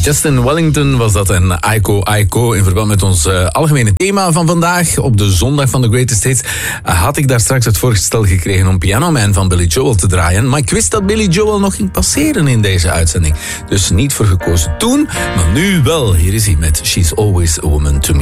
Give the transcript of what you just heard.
Justin Wellington was dat en Aiko Aiko. In verband met ons algemene thema van vandaag, op de zondag van The Greatest Hits, had ik daar straks het voorstel gekregen om Piano Man van Billy Joel te draaien. Maar ik wist dat Billy Joel nog ging passeren in deze uitzending. Dus niet voor gekozen toen, maar nu wel. Hier is hij met She's Always a Woman to Me.